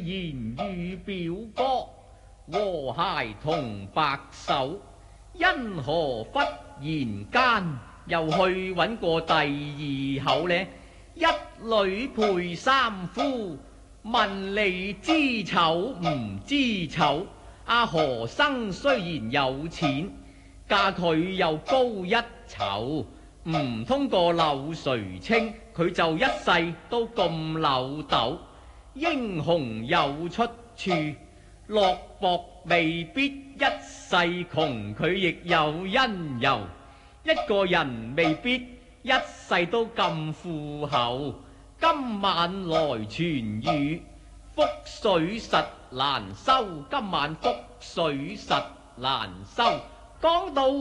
言與表哥，和諧同白首，因何忽然間又去揾個第二口呢？一女配三夫，問你知醜唔知醜？阿何生雖然有錢，嫁佢又高一籌，唔通過柳垂青，佢就一世都咁漏斗。英雄有出處，落魄未必一世窮，佢亦有因由。一個人未必一世都咁富厚。今晚來傳語，覆水實難收。今晚覆水實難收。講到